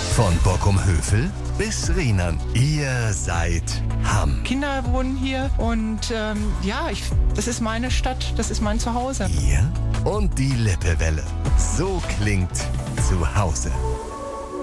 Von Borkum-Hövel bis Rheinland. Ihr seid Hamm. Kinder wohnen hier und das ist meine Stadt, das ist mein Zuhause. Ihr und die Lippewelle. So klingt Zuhause.